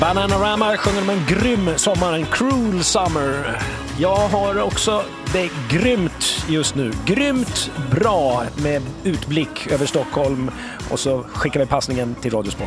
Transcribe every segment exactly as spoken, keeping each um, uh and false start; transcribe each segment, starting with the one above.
Bananarama sjunger om en grym sommar, en cruel summer. Jag har också det grymt just nu. Grymt bra med utblick över Stockholm. Och så skickar vi passningen till Radiosport.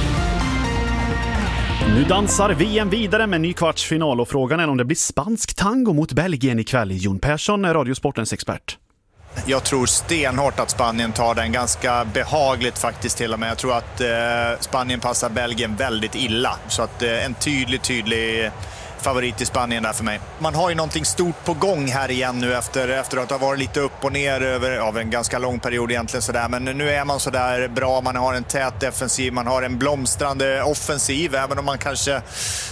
Nu dansar V M vidare med ny kvartsfinal och frågan är om det blir spansk tango mot Belgien ikväll. Jon Persson är Radiosportens expert. Jag tror stenhårt att Spanien tar den, ganska behagligt faktiskt till och med. Jag tror att eh, Spanien passar Belgien väldigt illa. Så att eh, en tydlig, tydlig favorit i Spanien där för mig. Man har ju någonting stort på gång här igen nu efter, efter att ha varit lite upp och ner över av en ganska lång period egentligen sådär. Men nu är man sådär bra, man har en tät defensiv, man har en blomstrande offensiv, även om man kanske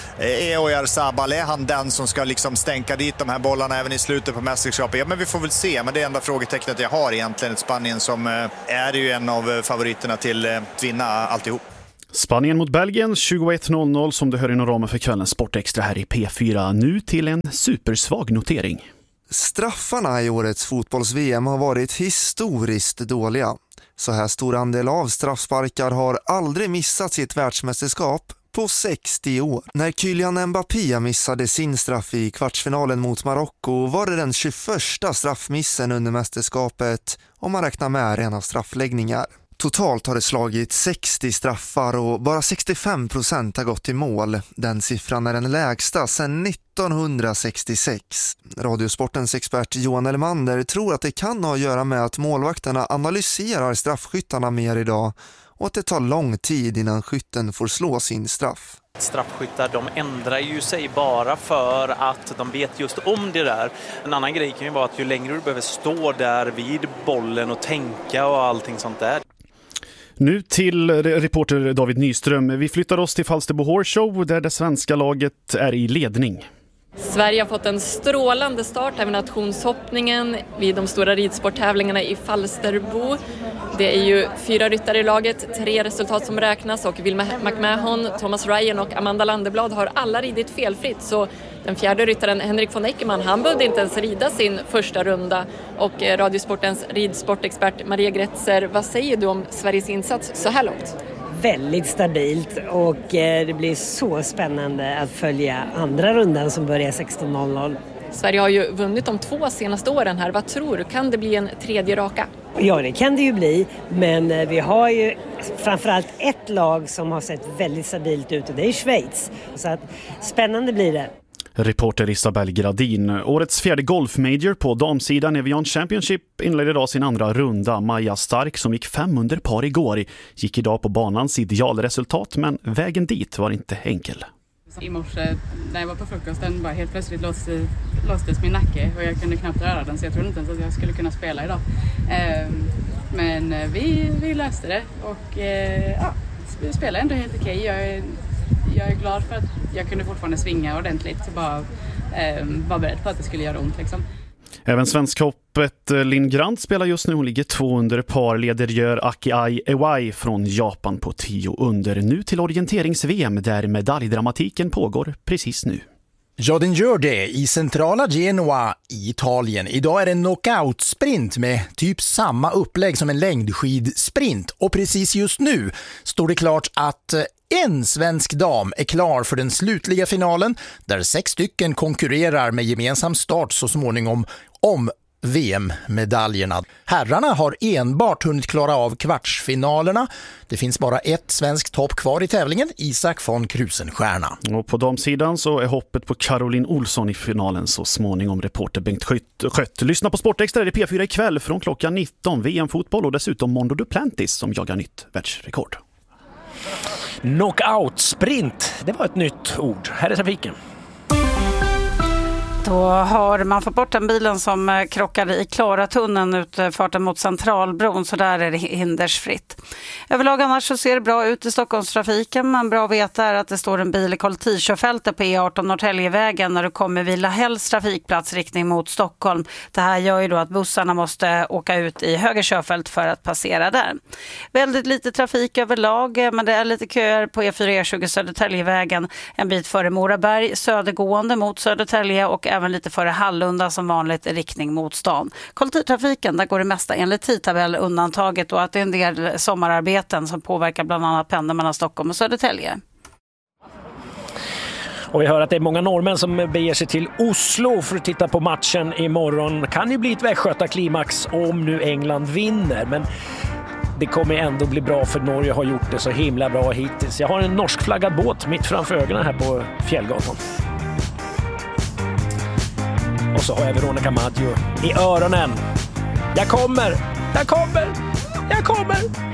Oyarzabal, är han den som ska liksom stänka dit de här bollarna även i slutet på mästerskapet? Ja, men vi får väl se. Men det är enda frågetecknet jag har egentligen. Spanien som är ju en av favoriterna till att vinna alltihop. Spanien mot Belgien tjugoett noll noll som du hör inom ramen för kvällens Sportextra här i P fyra. Nu till en supersvag notering. Straffarna i årets fotbolls-V M har varit historiskt dåliga. Så här stor andel av straffsparkar har aldrig missats i ett världsmästerskap på sextio år. När Kylian Mbappé missade sin straff i kvartsfinalen mot Marocko var det den tjugoförsta straffmissen under mästerskapet om man räknar med rena straffläggningar. Totalt har det slagit sextio straffar och bara sextiofem procent har gått i mål. Den siffran är den lägsta sedan nittonhundrasextiosex. Radiosportens expert Johan Elmander tror att det kan ha att göra med att målvakterna analyserar straffskyttarna mer idag och att det tar lång tid innan skytten får slå sin straff. Straffskyttar, de ändrar ju sig bara för att de vet just om det där. En annan grej kan ju vara att ju längre du behöver stå där vid bollen och tänka och allting sånt där. Nu till reporter David Nyström. Vi flyttar oss till Falsterbo Horse Show där det svenska laget är i ledning. Sverige har fått en strålande start här med nationshoppningen vid de stora ridsporttävlingarna i Falsterbo. Det är ju fyra ryttare i laget, tre resultat som räknas och Wilma McMahon, Thomas Ryan och Amanda Landeblad har alla ridit felfritt. Så den fjärde ryttaren Henrik von Eckermann, han behövde inte ens rida sin första runda. Och Radiosportens ridsportexpert Maria Gretzer, vad säger du om Sveriges insats så här långt? Väldigt stabilt och det blir så spännande att följa andra rundan som börjar sexton noll noll. Sverige har ju vunnit de två senaste åren här. Vad tror du? Kan det bli en tredje raka? Ja, det kan det ju bli. Men vi har ju framförallt ett lag som har sett väldigt stabilt ut och det är Schweiz. Så att spännande blir det. Reporter Isabel Gradin. Årets fjärde golfmajor på damsidan Evian Championship inledde idag sin andra runda. Maja Stark som gick fem under par igår gick idag på banans idealresultat, men vägen dit var inte enkel. I morse när jag var på frukosten bara helt plötsligt låste, låstes min nacke och jag kunde knappt röra den, så jag trodde inte ens att jag skulle kunna spela idag. Eh, men vi, vi löste det och eh, ja, vi spelade ändå helt okej. Jag är, jag är glad för att jag kunde fortfarande svinga ordentligt och bara eh, var beredd på att det skulle göra ont liksom. Även svenskhoppet Linn Grant spelar just nu. Hon ligger två under par, leder gör Aki Ewai från Japan på tio under. Nu till orienterings-V M där medaljdramatiken pågår precis nu. Ja, den gör det i centrala Genoa i Italien. Idag är det en knockout-sprint med typ samma upplägg som en längdskidsprint. Och precis just nu står det klart att en svensk dam är klar för den slutliga finalen där sex stycken konkurrerar med gemensam start så småningom om V M-medaljerna. Herrarna har enbart hunnit klara av kvartsfinalerna. Det finns bara ett svenskt topp kvar i tävlingen, Isak von Krusenstjerna. Och på damsidan så är hoppet på Caroline Olsson i finalen så småningom. Reporter Bengt Skött. Lyssna på Sportextra, det är P fyra ikväll från klockan nitton. V M-fotboll och dessutom Mondo Duplantis som jagar nytt världsrekord. Knockout, sprint, det var ett nytt ord. Här är trafiken. Då har man fått bort den bilen som krockade i Klaratunneln utfarten mot Centralbron, så där är det hindersfritt. Överlag annars så ser det bra ut i Stockholmstrafiken, men bra att veta är att det står en bil i kollektivkörfältet på E arton Norrtäljevägen när du kommer vid Lahälls trafikplats riktning mot Stockholm. Det här gör ju då att bussarna måste åka ut i höger körfält för att passera där. Väldigt lite trafik överlag, men det är lite köer på E fyra E tjugo Södertäljevägen en bit före Moraberg, södergående mot Södertälje och även lite före Hallunda som vanligt i riktning mot stan. Kollektivtrafiken, där går det mesta enligt tidtabell undantaget och att det är en del sommararbeten som påverkar bland annat pendeln mellan Stockholm och Södertälje. Och vi hör att det är många norrmän som beger sig till Oslo för att titta på matchen imorgon. Det kan ju bli ett västgötaklimax om nu England vinner, men det kommer ändå bli bra för Norge har gjort det så himla bra hittills. Jag har en norskflaggad båt mitt framför ögonen här på Fjällgatan. Och så har jag Veronica Maggio i öronen. Jag kommer! Jag kommer! Jag kommer!